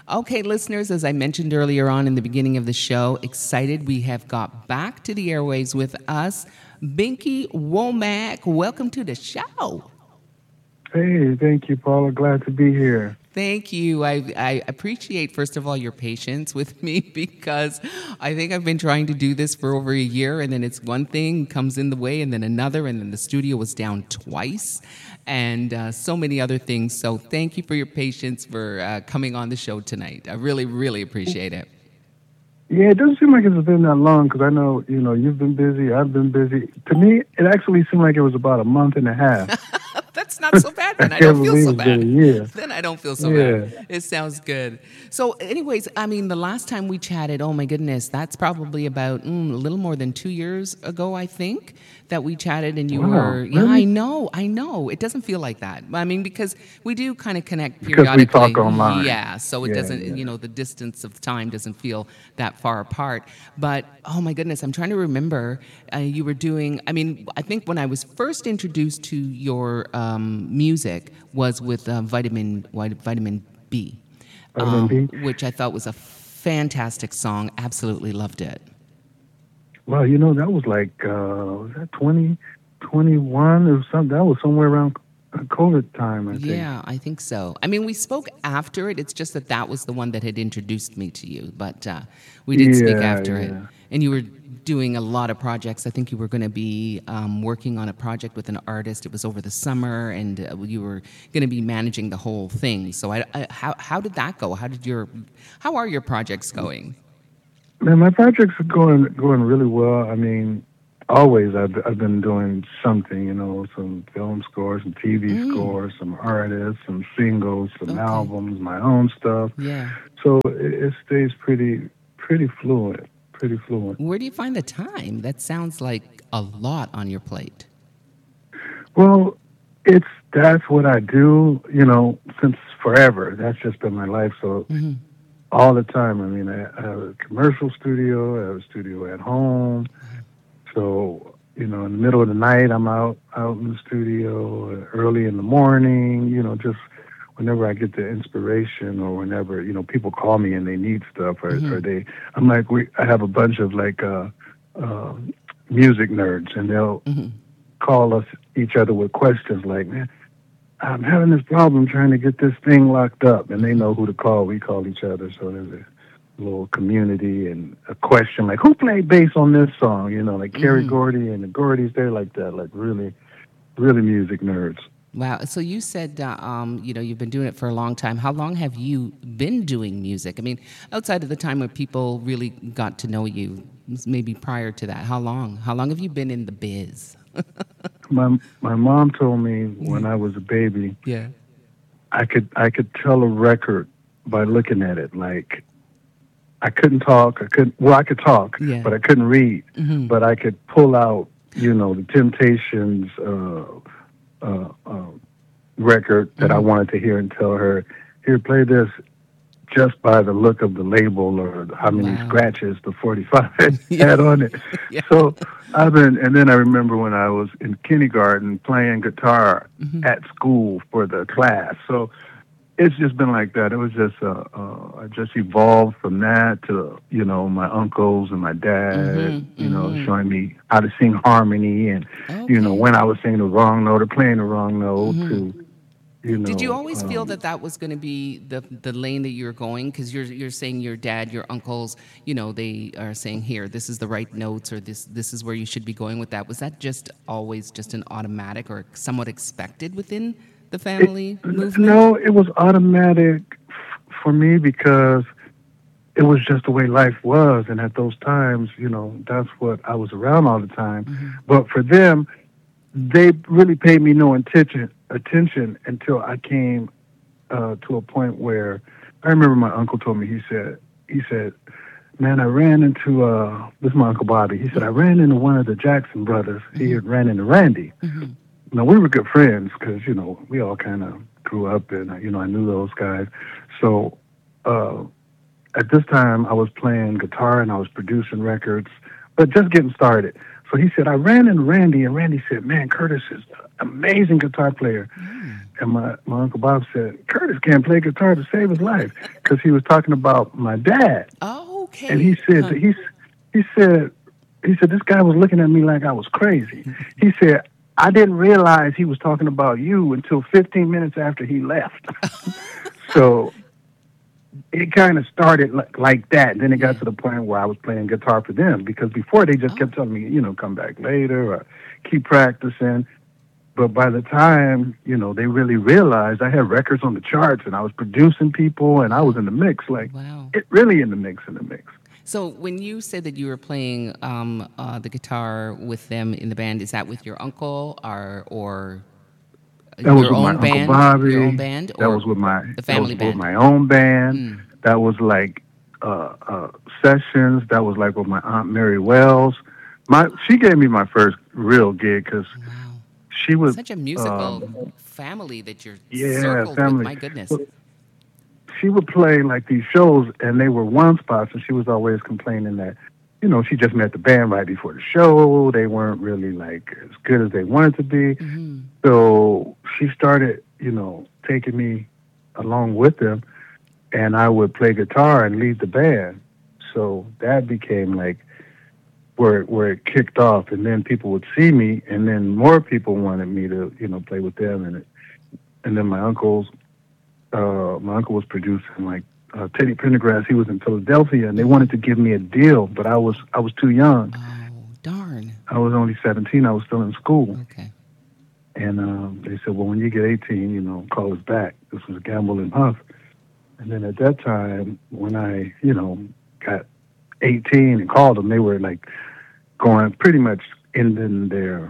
Okay, listeners, as I mentioned earlier on in the beginning of the show, excited we have got back to the airways with us, Binky Womack. Welcome to the show. Hey, thank you, Paula. Glad to be here. Thank you. I appreciate, first of all, your patience with me because I think I've been trying to do this for over a year, and then it's one thing comes in the way, and then another, and then the studio was down twice, and so many other things. So thank you for your patience for coming on the show tonight. I really, really appreciate it. Yeah, it doesn't seem like it's been that long because I know, you've been busy. I've been busy. To me, it actually seemed like it was about a month and a half. That's not so bad. I Then I can't don't feel believe so it's been a bad. year. Then I don't feel so Yeah. bad. It sounds good. So, anyways, I mean, the last time we chatted, oh my goodness, that's probably about a little more than 2 years ago, I think, that we chatted, and you Wow, were, yeah, really? I know. It doesn't feel like that. I mean, because we do kind of connect Because we periodically. talk online. Yeah, so it Yeah, doesn't, yeah. the distance of time doesn't feel that far apart. But oh my goodness, I'm trying to remember. You were doing. I mean, I think when I was first introduced to your music was with Vitamin B, Vitamin B. which I thought was a fantastic song. Absolutely loved it. Well, that was like, was that 2021? It was that was somewhere around COVID time, I think. Yeah, I think so. I mean, we spoke after it. It's just that that was the one that had introduced me to you, but we did speak Yeah, after it. yeah. And you were doing a lot of projects. I think you were going to be working on a project with an artist. It was over the summer, and you were going to be managing the whole thing. So, how did that go? How are your projects going? Man, my projects are going really well. I mean, always I've been doing something, some film scores, some TV scores, some artists, some singles, some Okay. albums, my own stuff. Yeah. So it stays pretty fluent, pretty fluent. Where do you find the time? That sounds like a lot on your plate. Well, that's what I do, since forever. That's just been my life. So all the time. I mean, I have a commercial studio. I have a studio at home. So, in the middle of the night, I'm out in the studio, early in the morning, just whenever I get the inspiration or whenever, people call me and they need stuff or I'm like, I have a bunch of like, music nerds, and they'll call us each other with questions like, man, I'm having this problem trying to get this thing locked up, and they know who to call. We call each other, so there's a little community and a question like, who played bass on this song? Like Kerry Gordy and the Gordys, they're like that, like really, really music nerds. Wow. So you said, you've been doing it for a long time. How long have you been doing music? I mean, outside of the time when people really got to know you, maybe prior to that, how long? How long have you been in the biz? My mom told me when I was a baby, Yeah. I could tell a record by looking at it. Like, I couldn't talk. I could talk, Yeah. but I couldn't read. But I could pull out, the Temptations record that I wanted to hear and tell her, here, play this, just by the look of the label or how many Wow. scratches the 45 had on it. Yeah. So and then I remember when I was in kindergarten playing guitar at school for the class. So it's just been like that. It was just, I just evolved from that to, my uncles and my dad, showing me how to sing harmony and, Okay. when I was singing the wrong note or playing the wrong note to, Did you always feel that was going to be the lane that you're going? Because you're saying your dad, your uncles, they are saying, here, this is the right notes, or this is where you should be going with that. Was that just always just an automatic or somewhat expected within the family movement? No, it was automatic for me because it was just the way life was. And at those times, that's what I was around all the time. But for them, they really paid me no attention until I came to a point where I remember my uncle told me, he said, man, I ran into, this is my Uncle Bobby. He said, I ran into one of the Jackson brothers. He had ran into Randy. Now, we were good friends because, we all kind of grew up and, I knew those guys. So at this time, I was playing guitar and I was producing records, but just getting started. So he said, I ran into Randy, and Randy said, man, Curtis is an amazing guitar player. And my Uncle Bob said, Curtis can't play guitar to save his life. because he was talking about my dad, Oh, okay. and he said that he said this guy was looking at me like I was crazy. He said I didn't realize he was talking about you until 15 minutes after he left. So it kind of started like that. And then it got to the point where I was playing guitar for them, because before they just kept telling me, come back later or keep practicing. But by the time, they really realized I had records on the charts and I was producing people and I was in the mix, Wow. it really in the mix. So when you said that you were playing the guitar with them in the band, is that with your uncle or That was your with my own Uncle band? Bobby. Your own band? That Or was with my the family that was band? with my own band. That was like sessions. That was like with my Aunt Mary Wells. She gave me my first real gig because Wow. she was Such a musical family that you're yeah, circled family. with. My goodness. She would play like these shows, and they were one spots, and she was always complaining that, she just met the band right before the show. They weren't really like as good as they wanted to be. Mm-hmm. So she started, taking me along with them, and I would play guitar and lead the band. So that became like where it kicked off, and then people would see me, and then more people wanted me to, play with them, and then my uncle was producing like Teddy Pendergrass. He was in Philadelphia, and they wanted to give me a deal, but I was too young. Oh, darn. I was only 17. I was still in school. Okay. And they said, well, when you get 18, call us back. This was Gamble and Huff. And then at that time, when I, got 18 and called them, they were like going pretty much ending their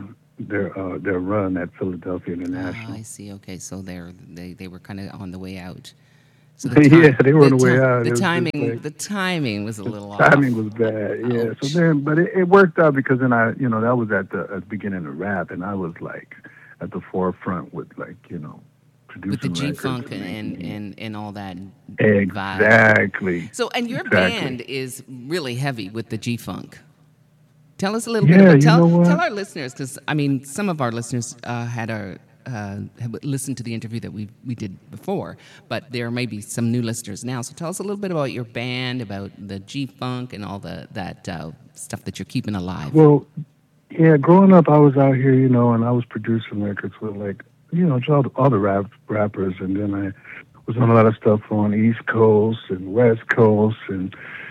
run at Philadelphia International. I see. Okay, so they were kind of on the way out. So Yeah, they were on the way out. The timing was a little off. Timing was bad. Yeah. Ouch. So then, but it worked out because then I, that was at the beginning of rap, and I was like at the forefront with producing with the G records funk and all that exactly. vibe. So and your Exactly. band is really heavy with the G funk. Tell us a little Yeah, bit about you know what? tell our listeners, because some of our listeners have listened to the interview that we did before, but there may be some new listeners now. So tell us a little bit about your band, about the G funk and all that stuff that you're keeping alive. Well, yeah, growing up, I was out here, and I was producing records with just all the rappers, and then I was on a lot of stuff on East Coast and West Coast, and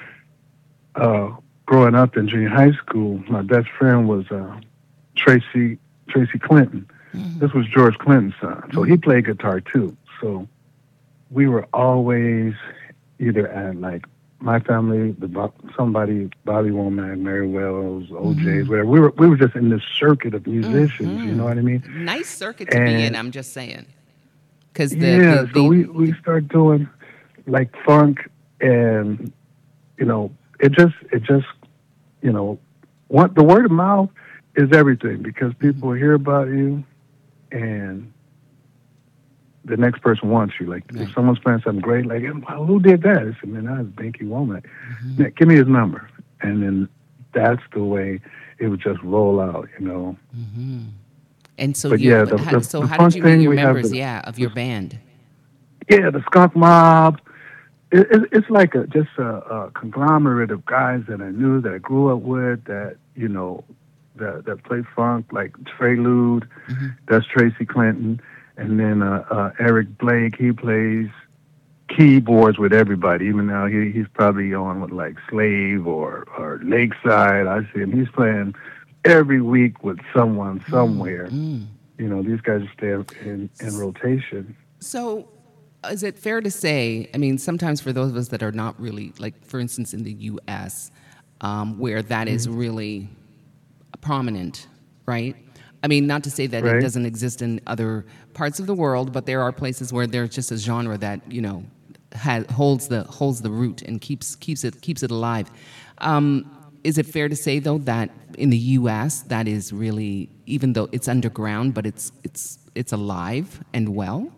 growing up in junior high school, my best friend was Tracy Clinton. Mm-hmm. This was George Clinton's son, so he played guitar too. So we were always either at like my family, Bobby Womack, Mary Wells, OJ's, whatever. We were just in this circuit of musicians. You know what I mean? Nice circuit to be in. I'm just saying. Because so we started doing like funk, and it just the word of mouth is everything, because people hear about you, and the next person wants you. Like if someone's playing something great, like, who did that? I said, man, that was Binky Womack. Now, give me his number, and then that's the way it would just roll out. Mm-hmm. And so, but how did you meet your members? Of your band. Yeah, the Skunk Mob. It's like just a conglomerate of guys that I knew, that I grew up with, that that play funk, like Trelude. That's Tracy Clinton. And then Eric Blake, he plays keyboards with everybody. Even now, he's probably on with like Slave or Lakeside. I see him. He's playing every week with someone somewhere. These guys stay in rotation. So is it fair to say, sometimes for those of us that are not really, like, for instance, in the U.S., where that is really prominent, right? Not to say that it doesn't exist in other parts of the world, but there are places where there's just a genre that holds the root and keeps it alive. Is it fair to say though that in the U.S. that is really, even though it's underground, but it's alive and well?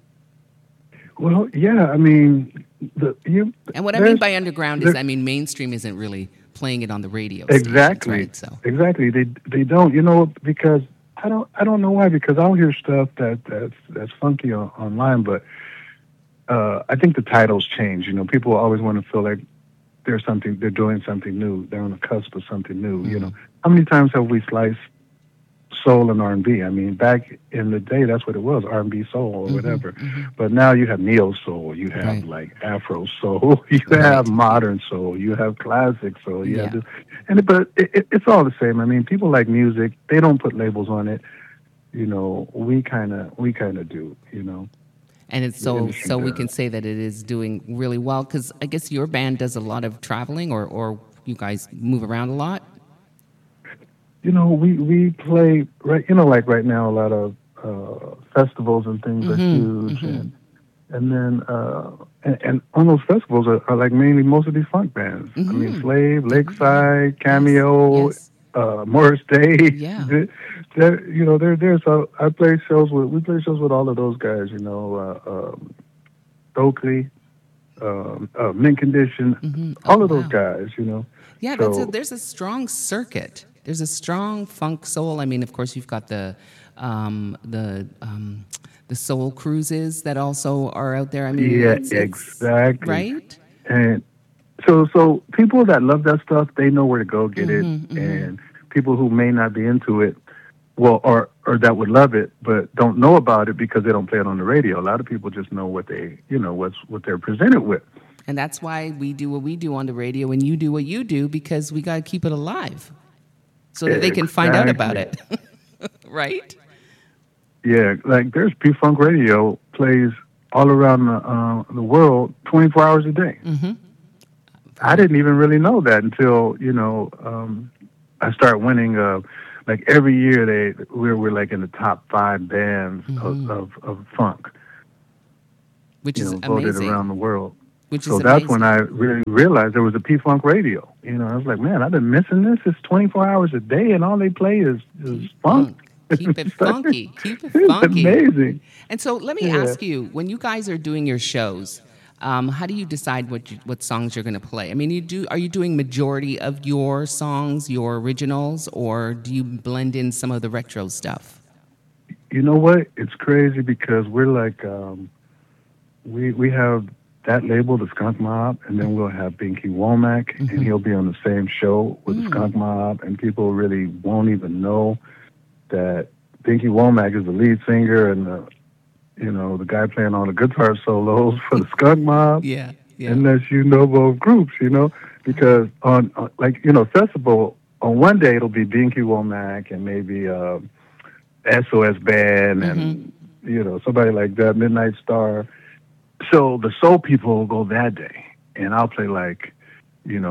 Well, yeah. And what I mean by underground is, mainstream isn't really playing it on the radio exactly stations, right? So exactly, they don't, because I don't know why, because I'll hear stuff that's funky online, but I think the titles change. You know, people always want to feel like they're doing something new. They're on the cusp of something new. You know, how many times have we sliced soul and R&B? I mean, back in the day, that's what it was, R&B soul or whatever. But now you have neo soul, you have like Afro soul, you have modern soul, you have classic soul, you have but it's all the same. I mean, people like music; they don't put labels on it. You know, we kind of do. You know. And it's so we can say that it is doing really well, because I guess your band does a lot of traveling, or you guys move around a lot. You know, we play like right now a lot of festivals and things are huge, and then and on those festivals are like mainly most of these funk bands. I mean, Slave, Lakeside, Cameo, Morris Day. Yeah. So we play shows with all of those guys. You know, Stokely, Mint Condition, all of those guys. You know. Yeah, there's a strong circuit. There's a strong funk soul. I mean, of course, you've got the soul cruises that also are out there. I mean, exactly. Right. And so people that love that stuff, they know where to go get it, and people who may not be into it, well, or that would love it but don't know about it because they don't play it on the radio. A lot of people just know what they're presented with. And that's why we do what we do on the radio, and you do what you do, because we got to keep it alive, so that they can find out about it. Right? Yeah, like there's P-Funk Radio plays all around the world 24 hours a day. I didn't even really know that until, I started winning, like every year we're like in the top 5 bands of funk. Which is voted amazing. Around the world. So that's when I really realized there was a P-Funk Radio. You know, I was like, man, I've been missing this. It's 24 hours a day, and all they play is funk. Keep it funky. Keep it it's funky. Amazing. And so let me ask you, when you guys are doing your shows, how do you decide what songs you're going to play? I mean, are you doing majority of your songs, your originals, or do you blend in some of the retro stuff? You know what? It's crazy because we're like, we have that label, the Skunk Mob, and then we'll have Binky Womack, and he'll be on the same show with the Skunk Mob, and people really won't even know that Binky Womack is the lead singer and the guy playing all the guitar solos for the Skunk Mob. Yeah. Unless you know both groups, because on festival, on one day it'll be Binky Womack and maybe SOS Band and somebody like that, Midnight Star. So the soul people will go that day, and I'll play like it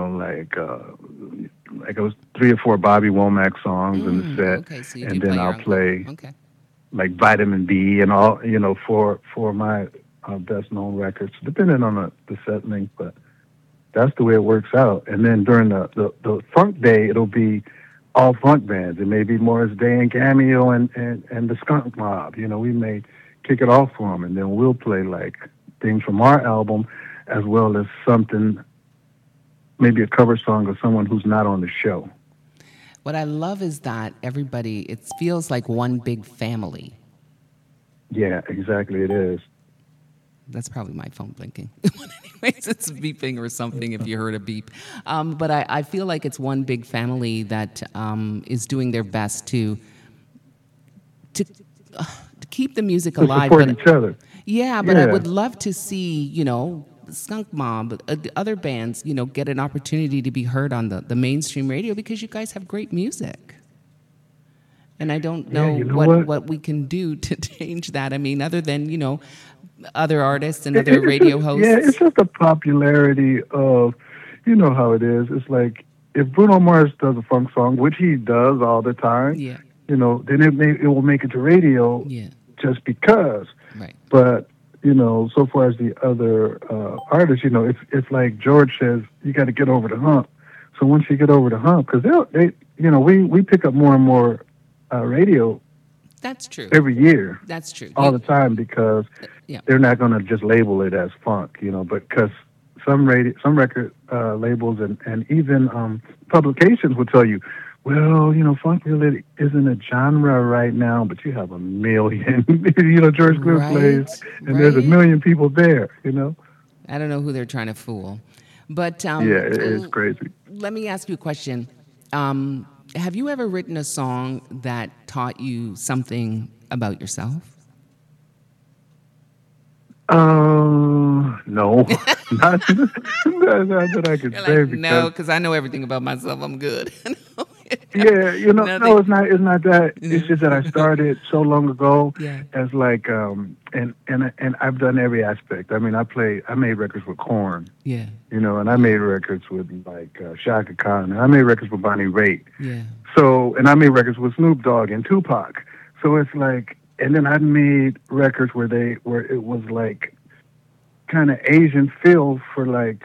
was 3 or 4 Bobby Womack songs in the set, okay, so and then I'll play okay. like Vitamin B and all, for my best known records, depending on the set length, but that's the way it works out. And then during the funk day, it'll be all funk bands. It may be Morris Day and Cameo and the Skunk Mob. We may kick it off for them, and then we'll play like things from our album, as well as something, maybe a cover song of someone who's not on the show. What I love is that it feels like one big family. Yeah, exactly, it is. That's probably my phone blinking. Anyways, it's beeping or something if you heard a beep. But I feel like it's one big family that is doing their best to keep the music alive. Support each other. Yeah, but I would love to see, Skunk Mob, other bands, get an opportunity to be heard on the mainstream radio, because you guys have great music. And I don't know what we can do to change that. I mean, other than, other artists and other radio hosts. Yeah, it's just the popularity of, how it is. It's like if Bruno Mars does a funk song, which he does all the time, then it will make it to radio just because. Right. But, so far as the other artists, it's like George says, you got to get over the hump. So once you get over the hump, because we pick up more and more radio. That's true. Every year. That's true. All the time, because they're not going to just label it as funk, but because some record labels and even publications will tell you well, funk really isn't a genre right now, but you have a million. George Clinton plays, Right, and there's a right. million people there. I don't know who they're trying to fool. But Yeah, it's crazy. let me ask you a question. Have you ever written a song that taught you something about yourself? No, not that I could You're say like, because no, because I know everything about myself. I'm good. yeah, no, Nothing. it's not that. It's just that I started so long ago Yeah. as like, and I've done every aspect. I mean, I made records with Korn, Yeah. and I made records with like Shaka Khan, and I made records with Bonnie Raitt. Yeah. So, and I made records with Snoop Dogg and Tupac. So it's like, and then I made records where it was like kind of Asian feel for like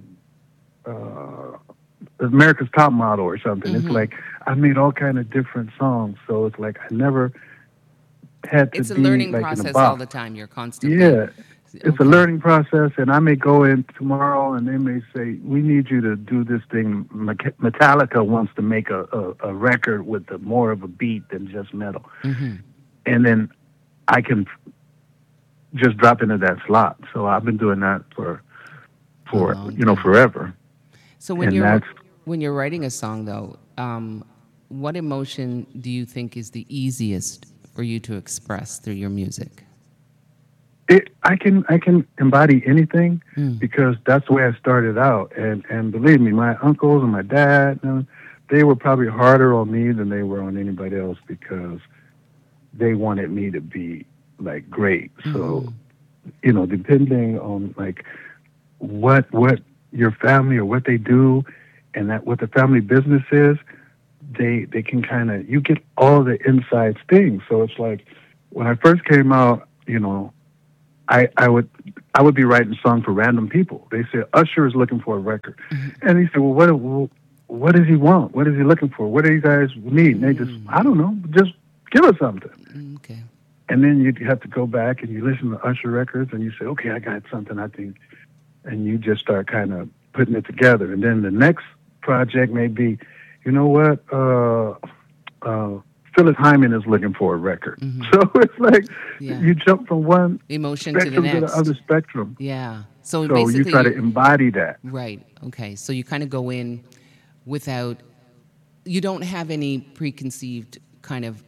uh, America's Top Model or something. It's Hmm. like I made all kind of different songs. So it's like I never had to It's a be learning like in a process all box. the time. You're constantly, Yeah, it's a okay. learning process, and I may go in tomorrow, and they may say, "We need you to do this thing." Metallica wants to make a record with more of a beat than just metal, Hmm. and then I can just drop into that slot. So I've been doing that for A long time. forever, So and that's when you're writing a song, though, what emotion do you think is the easiest for you to express through your music? it. I can embody anything Mm. because that's the way I started out, and believe me, my uncles and my dad, they were probably harder on me than they were on anybody else because they wanted me to be like great. So Hmm. depending on like what your family or what they do and that what the family business is, they can kind of you get all the inside things. So it's like when I first came out, I would be writing songs for random people. They said Usher is looking for a record, and he said, well, what does he want? What is he looking for? What do you guys need? And they just, I don't know, just give us something. Okay. And then you have to go back and you listen to Usher records and you say, okay, I got something I think, and you just start kind of putting it together. And then the next project may be, you know what, Phyllis Hyman is looking for a record. Hmm. So it's like Yeah. you jump from one Emotion to the spectrum to the other next. spectrum. Yeah. So So you basically, try to embody that. right. Okay. So you kind of go in without, you don't have any preconceived kind of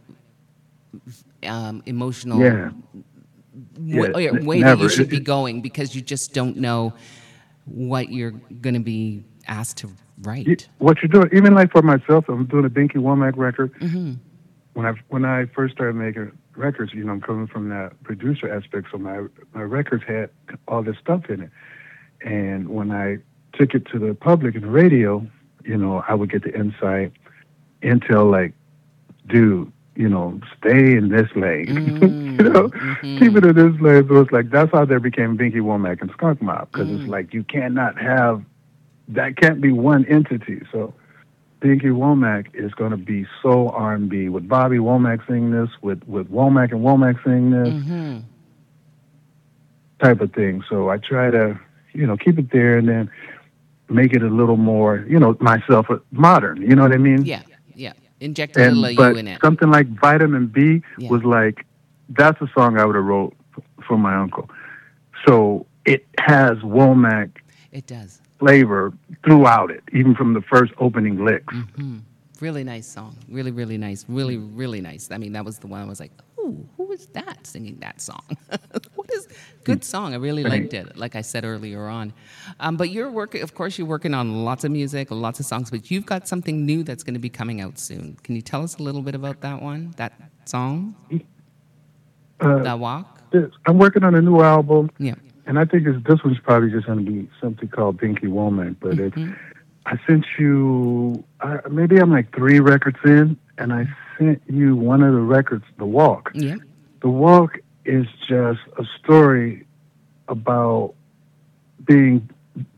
emotional Yeah, yeah, way that you never. should be going because you just don't know what you're going to be asked to write. What you're doing, even like for myself, I'm doing a Binky Womack record. Hmm. When I first started making records, I'm coming from that producer aspect, so my records had all this stuff in it. And when I took it to the public and the radio, I would get the insight, intel like, dude, stay in this lane, keep it in this lane. So it's like that's how there became Binky Womack and Skunk Mob because it's like you cannot have that can't be one entity. So Binky Womack is going to be soul R&B with Bobby Womack singing this, with Womack and Womack singing this Hmm. type of thing. So I try to, keep it there and then make it a little more, myself modern. You know what I mean? Yeah. Yeah. Inject a little of you But in it. something like Vitamin B Yeah. was like that's a song I would have wrote for my uncle. So it has Womack It does. flavor throughout it, even from the first opening licks. Really nice song. Really, really nice. Really, really nice. I mean, that was the one I was like, ooh, who is that singing that song? What is good song? I really liked it. Like I said earlier on. But you're working, of course, you're working on lots of music, lots of songs, but you've got something new that's going to be coming out soon. Can you tell us a little bit about that one, that song, Uh, That Walk? I'm working on a new album, Yeah. and I think this one's probably just going to be something called Binky Womack. But I sent you, maybe I'm like 3 records in, and I sent you one of the records, The Walk. Yeah. The Walk is just a story about being.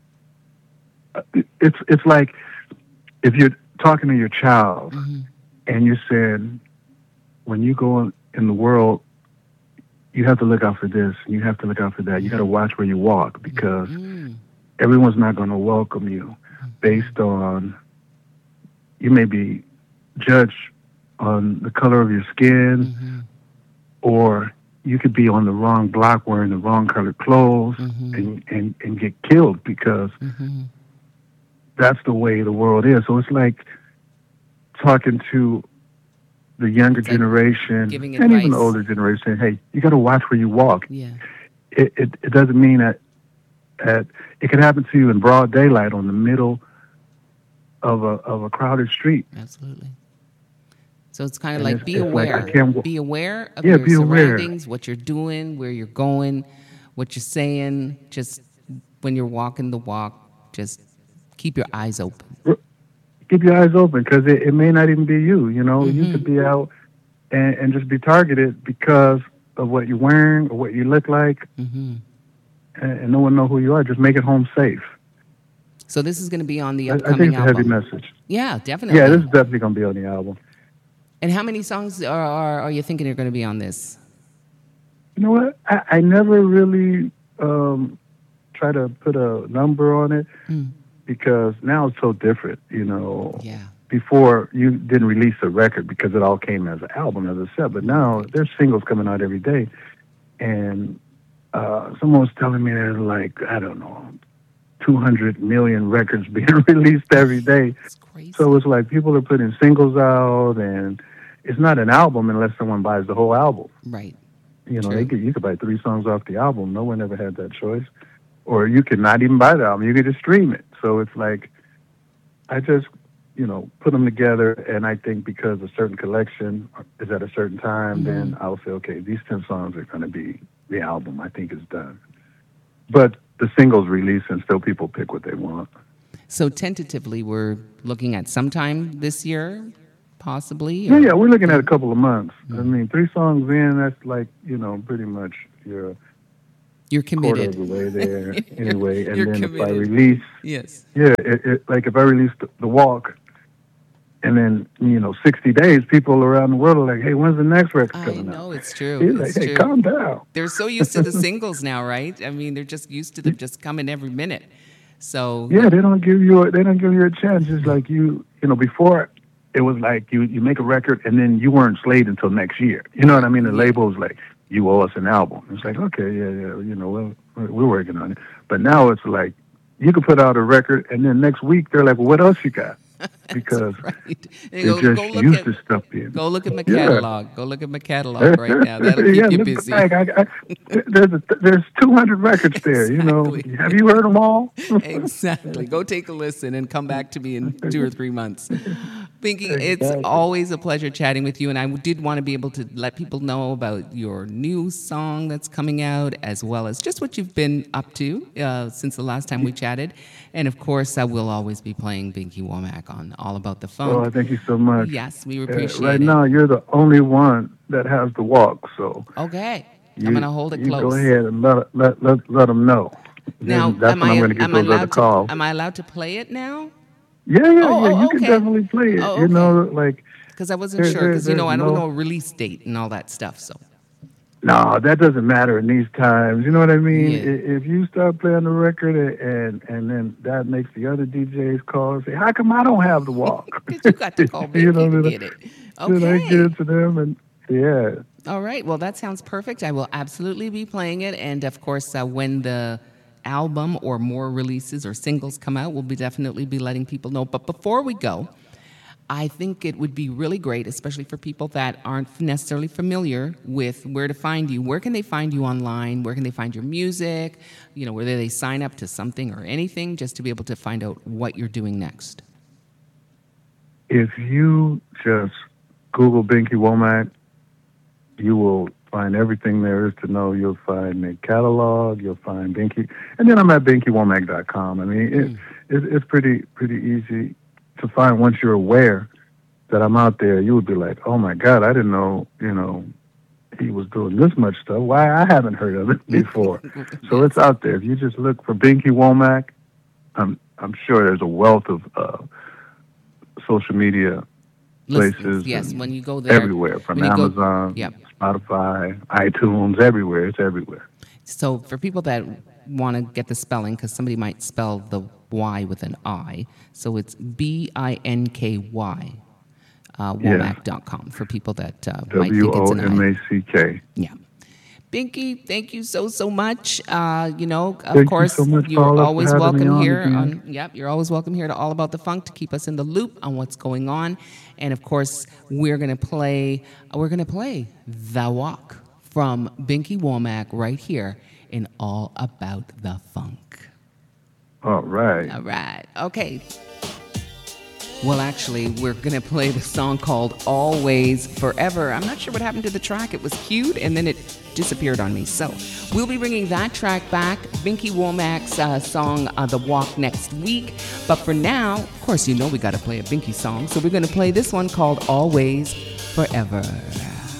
It's like if you're talking to your child and you're saying, when you go in the world, you have to look out for this, and you have to look out for that. You got to watch where you walk because everyone's not going to welcome you based on you may be judge on the color of your skin, Mm-hmm. or you could be on the wrong block wearing the wrong colored clothes Mm-hmm. and get killed because Mm-hmm. that's the way the world is. So it's like talking to the younger It's like generation giving and even the advice. older generation, hey, you got to watch where you walk. Yeah. It doesn't mean that it could happen to you in broad daylight on the middle of a crowded street. Absolutely. So it's kind of And like be it's like I aware. can't. Be aware of Yeah, your be aware. surroundings, what you're doing, where you're going, what you're saying. Just when you're walking the walk, just keep your eyes open. Keep your eyes open because it may not even be you. You know, you Mm-hmm. could be out and just be targeted because of what you're wearing or what you look like, Mm-hmm. and no one know who you are. Just make it home safe. So this is going to be on the I think upcoming it's a heavy album. message. Yeah, Yeah, this definitely. is definitely gonna be on the album. And how many songs are you thinking are going to be on this? You know what? I never really try to put a number on it Mm. because now it's so different. You know, Yeah. before you didn't release a record because it all came as an album, as I said, but now Right. there's singles coming out every day. And someone was telling me there's like, I don't know, 200 million records being released every day. It's crazy. So it's like people are putting singles out, and it's not an album unless someone buys the whole album. Right. You know, True. you could buy 3 songs off the album. No one ever had that choice. Or you could not even buy the album. You could just stream it. So it's like, I just, put them together. And I think because a certain collection is at a certain time, then I'll say, okay, these 10 songs are going to be the album. I think it's done. But the singles release and still people pick what they want. So tentatively, we're looking at sometime this year, possibly. Yeah, we're looking at a couple of months. I mean, 3 songs in, that's like, pretty much you're You're quarter committed. of the way there anyway. And You're then if I committed. release, Yes. yeah, like if I release the walk, and then 60 days, people around the world are like, "Hey, when's the next record I coming out?" know it's true. He's like, It's "Hey, true. calm down." They're so used to the singles now, right? I mean, they're just used to them just coming every minute. So Yeah, they don't give you a chance. It's like before it was like you make a record and then you weren't slayed until next year. You know what I mean? The label's like, you owe us an album. It's like, okay, yeah, well, we're working on it. But now it's like you can put out a record and then next week they're like, well, what else you got? Because right. And they're just used to stuff being. go look at my Yeah. catalog. Go look at my catalog right now. That'll keep Yeah, you look busy. back. There's 200 records there. Exactly. Have you heard them all? Exactly. Go take a listen and come back to me in 2 or 3 months. Pinky, it's Exactly. always a pleasure chatting with you. And I did want to be able to let people know about your new song that's coming out, as well as just what you've been up to since the last time we chatted. And of course, I will always be playing Binky Womack on All About the Oh, Funk. thank you so much. Yes, we appreciate Right it. now, you're the only one that has the walk, so Okay. you, I'm going to hold it you close. go ahead and let them know. Now, Then that's when I'm going to get those other calls. am I allowed to play it now? Yeah, you can okay. definitely play it. Oh, You okay. know, like Because I wasn't There- sure. there- Because there's I don't no- know a release date and all that stuff. So no, that doesn't matter in these times. You know what I mean? Yeah. If you start playing the record and then that makes the other DJs call and say, "How come I don't have the walk?" 'Cause you got to call Binky to then- get it. Then I give Okay. it to them, and yeah. All right. Well, that sounds perfect. I will absolutely be playing it. And of course, when the album or more releases or singles come out, we'll be definitely be letting people know. But before we go, I think it would be really great, especially for people that aren't necessarily familiar with where to find you. Where can they find you online? Where can they find your music? Whether they sign up to something or anything, just to be able to find out what you're doing next. If you just Google Binky Womack, you will find everything there is to know. You'll find the catalog, you'll find Binky, and then I'm at BinkyWomack.com. I mean, it's pretty easy to find once you're aware that I'm out there. You would be like, oh my God, I didn't know, he was doing this much stuff. Why I haven't heard of it before? So it's out there. If you just look for Binky Womack, I'm sure there's a wealth of social media places. Yes, and when you go there. everywhere, from when you go- Amazon, Yep. Spotify, iTunes, everywhere. It's everywhere. So for people that want to get the spelling, because somebody might spell the Y with an I, so it's Binky. Womack.com for people that might think it's an I. WOMACK. Yeah. Binky, thank you so much. Of Thank course, you so much, you're Paula, always for having me welcome on here. again. You're always welcome here to All About the Funk to keep us in the loop on what's going on. And of course, we're gonna play The Walk from Binky Womack right here in All About the Funk. All right. All right. Okay. Well, actually, we're going to play the song called Always Forever. I'm not sure what happened to the track. It was queued and then it disappeared on me. So we'll be bringing that track back, Binky Womack's song, The Walk, next week. But for now, of course, we got to play a Binky song. So we're going to play this one called Always Forever.